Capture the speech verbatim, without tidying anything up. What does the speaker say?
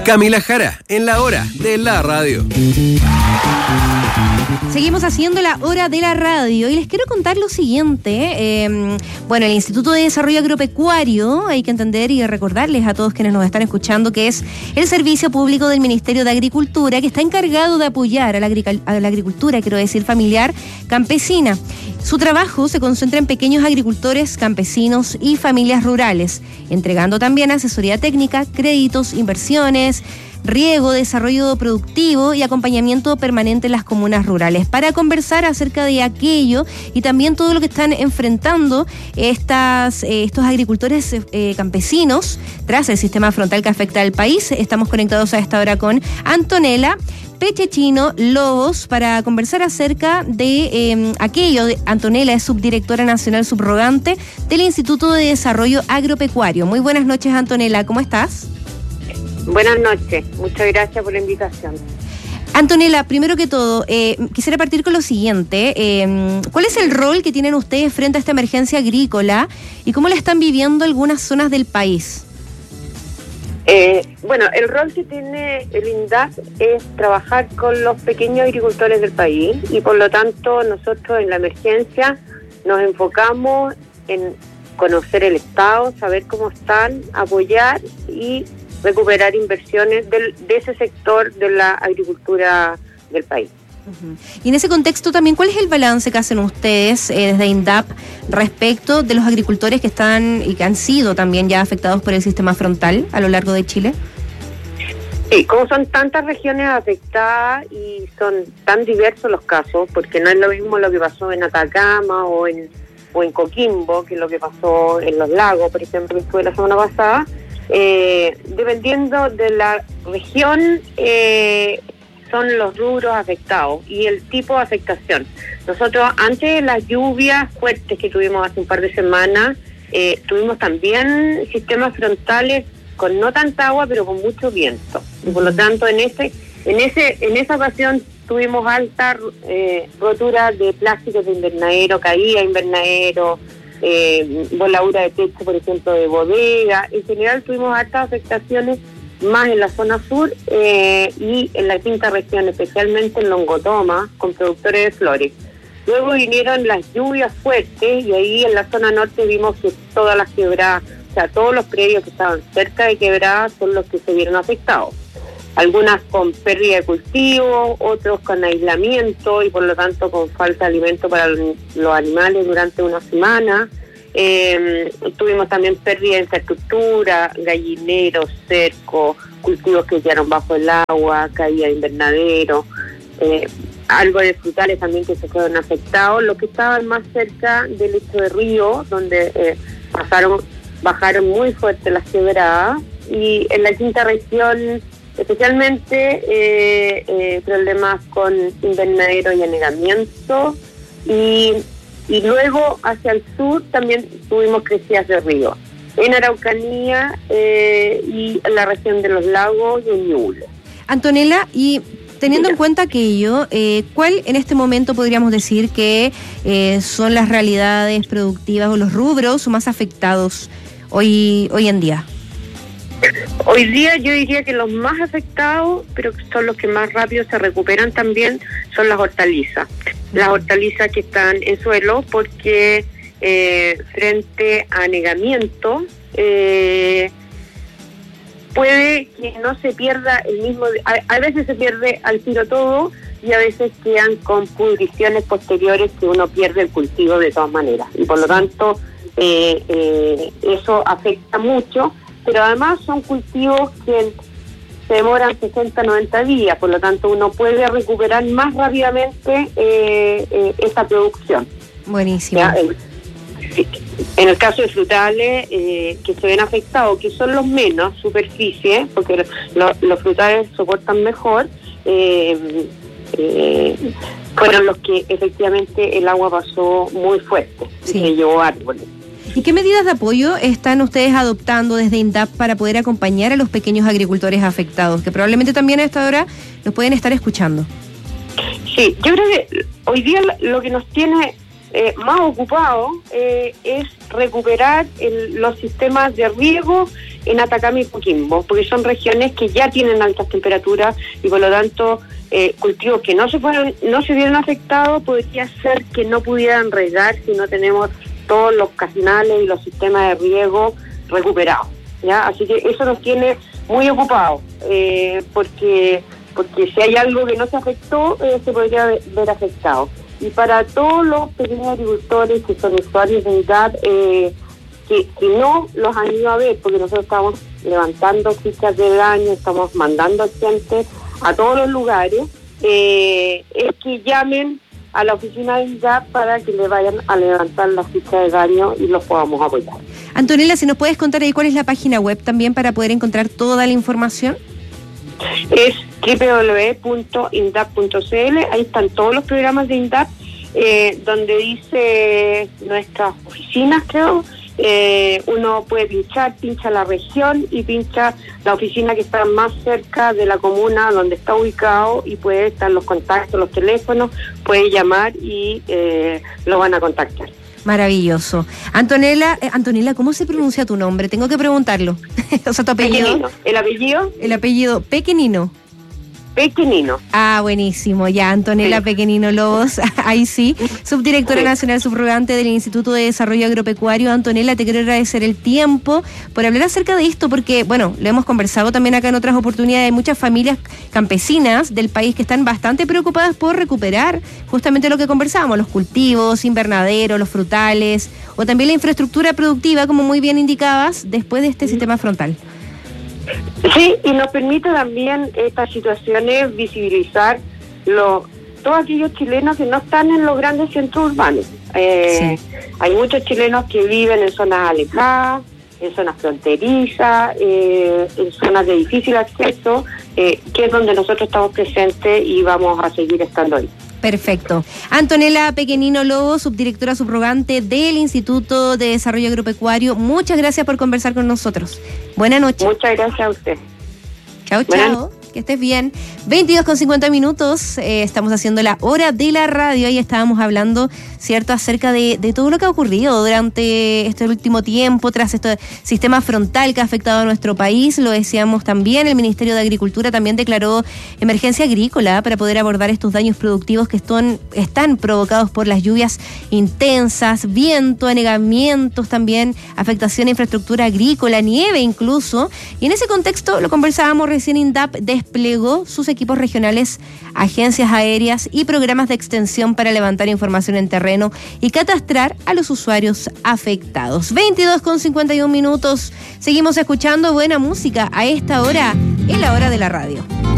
Camila Jara, en la hora de la radio. Seguimos haciendo la hora de la radio y les quiero contar lo siguiente. Eh, bueno, el Instituto de Desarrollo Agropecuario, hay que entender y recordarles a todos quienes nos están escuchando que es el servicio público del Ministerio de Agricultura que está encargado de apoyar a la, agric- a la agricultura, quiero decir, familiar campesina. Su trabajo se concentra en pequeños agricultores, campesinos y familias rurales, entregando también asesoría técnica, créditos, inversiones, riego, desarrollo productivo y acompañamiento permanente en las comunas rurales. Para conversar acerca de aquello y también todo lo que están enfrentando estas, eh, estos agricultores eh, campesinos tras el sistema frontal que afecta al país, estamos conectados a esta hora con Antonella Pechechino Lobos para conversar acerca de eh, aquello. Antonella es subdirectora nacional subrogante del Instituto de Desarrollo Agropecuario. Muy buenas noches, Antonella, ¿cómo estás? Buenas noches, muchas gracias por la invitación. Antonella, primero que todo, eh, quisiera partir con lo siguiente. Eh, ¿Cuál es el rol que tienen ustedes frente a esta emergencia agrícola y cómo la están viviendo algunas zonas del país? Eh, bueno, el rol que tiene el INDAP es trabajar con los pequeños agricultores del país y por lo tanto nosotros en la emergencia nos enfocamos en conocer el estado, saber cómo están, apoyar y recuperar inversiones del, de ese sector de la agricultura del país. Uh-huh. Y en ese contexto también, ¿cuál es el balance que hacen ustedes eh, desde INDAP respecto de los agricultores que están y que han sido también ya afectados por el sistema frontal a lo largo de Chile? Sí, como son tantas regiones afectadas y son tan diversos los casos, porque no es lo mismo lo que pasó en Atacama o en, o en Coquimbo que lo que pasó en Los Lagos, por ejemplo, que fue la semana pasada. Eh, dependiendo de la región eh, son los rubros afectados y el tipo de afectación. Nosotros antes de las lluvias fuertes que tuvimos hace un par de semanas eh, tuvimos también sistemas frontales con no tanta agua pero con mucho viento y por lo tanto en ese en ese en esa ocasión tuvimos alta eh, rotura de plásticos de invernadero, caída de invernadero, Eh, voladura de techo, por ejemplo, de bodega. En general tuvimos altas afectaciones más en la zona sur eh, y en la quinta región, especialmente en Longotoma, con productores de flores. Luego vinieron las lluvias fuertes y ahí en la zona norte vimos que todas las quebradas, o sea, todos los predios que estaban cerca de quebradas son los que se vieron afectados. Algunas con pérdida de cultivo, otros con aislamiento y por lo tanto con falta de alimento para los animales durante una semana. Eh, tuvimos también pérdida de infraestructura, gallineros, cercos, cultivos que quedaron bajo el agua, caída de invernadero, eh, algo de frutales también que se fueron afectados. Los que estaban más cerca del lecho de río, donde eh, pasaron, bajaron muy fuerte las quebradas, y en la quinta región especialmente eh, eh, problemas con invernadero y anegamiento y, y luego hacia el sur también tuvimos crecidas de río en Araucanía eh, y en la región de los lagos y en Ñuble. Antonella, y teniendo Mira. en cuenta aquello, eh, ¿cuál en este momento podríamos decir que eh, son las realidades productivas o los rubros más afectados hoy, hoy en día? Hoy día yo diría que los más afectados, pero que son los que más rápido se recuperan también, son las hortalizas. Las hortalizas que están en suelo porque eh, frente a anegamiento eh, puede que no se pierda el mismo... A, a veces se pierde al tiro todo y a veces quedan con pudriciones posteriores que uno pierde el cultivo de todas maneras. Y por lo tanto eh, eh, eso afecta mucho. Pero además son cultivos que se demoran sesenta, noventa días, por lo tanto uno puede recuperar más rápidamente eh, eh, esa producción. Buenísimo. ¿Ya? En el caso de frutales eh, que se ven afectados, que son los menos superficie, porque lo, los frutales soportan mejor, eh, eh, fueron los que efectivamente el agua pasó muy fuerte, sí. Y se llevó árboles. ¿Y qué medidas de apoyo están ustedes adoptando desde INDAP para poder acompañar a los pequeños agricultores afectados, que probablemente también a esta hora nos pueden estar escuchando? Sí, yo creo que hoy día lo que nos tiene eh, más ocupados eh, es recuperar el, los sistemas de riego en Atacama y Coquimbo, porque son regiones que ya tienen altas temperaturas y por lo tanto eh, cultivos que no se fueron, no se vieron afectados, podría ser que no pudieran regar si no tenemos todos los canales y los sistemas de riego recuperados, ¿ya? Así que eso nos tiene muy ocupados, eh, porque porque si hay algo que no se afectó, eh, se podría ver afectado. Y para todos los pequeños agricultores que son usuarios de INDAP, eh, que, que no los han ido a ver, porque nosotros estamos levantando fichas de daño, estamos mandando gente a todos los lugares, eh, es que llamen a la oficina de INDAP para que le vayan a levantar la ficha de daño y los podamos apoyar. Antonella, si nos puedes contar ahí cuál es la página web también para poder encontrar toda la información. Es doble u doble u doble u punto indap punto c l, ahí están todos los programas de INDAP, eh, donde dice nuestras oficinas, creo. Eh, uno puede pinchar, pincha la región y pincha la oficina que está más cerca de la comuna donde está ubicado y puede estar los contactos, los teléfonos, puede llamar y eh, lo van a contactar. Maravilloso. Antonella, eh, Antonella, ¿cómo se pronuncia tu nombre? Tengo que preguntarlo. O sea, tu apellido. Pequenino. ¿El apellido? El apellido Pequenino. Pequenino. Ah, buenísimo. Ya, Antonella sí. Pequenino Lobos, ahí sí. Subdirectora sí. nacional subrogante del Instituto de Desarrollo Agropecuario. Antonella, te quiero agradecer el tiempo por hablar acerca de esto, porque, bueno, lo hemos conversado también acá en otras oportunidades. Hay muchas familias campesinas del país que están bastante preocupadas por recuperar justamente lo que conversábamos, los cultivos, invernaderos, los frutales, o también la infraestructura productiva, como muy bien indicabas, después de este sí. sistema frontal. Sí, y nos permite también estas situaciones visibilizar lo, todos aquellos chilenos que no están en los grandes centros urbanos. Eh, sí. Hay muchos chilenos que viven en zonas alejadas, en zonas fronterizas, eh, en zonas de difícil acceso, eh, que es donde nosotros estamos presentes y vamos a seguir estando ahí. Perfecto. Antonella Pequenino Lobos, subdirectora subrogante del Instituto de Desarrollo Agropecuario, muchas gracias por conversar con nosotros. Buenas noches. Muchas gracias a usted. Chao, chao. Que estés bien. veintidós con cincuenta minutos, eh, estamos haciendo la hora de la radio y estábamos hablando, ¿cierto?, acerca de, de todo lo que ha ocurrido durante este último tiempo, tras este sistema frontal que ha afectado a nuestro país. Lo decíamos también, el Ministerio de Agricultura también declaró emergencia agrícola para poder abordar estos daños productivos que están, están provocados por las lluvias intensas, viento, anegamientos también, afectación a infraestructura agrícola, nieve incluso. Y en ese contexto, lo conversábamos recién, INDAP desplegó sus equipos regionales, agencias aéreas y programas de extensión para levantar información en terreno y catastrar a los usuarios afectados. veintidós con cincuenta y un minutos, seguimos escuchando buena música a esta hora, en la hora de la radio.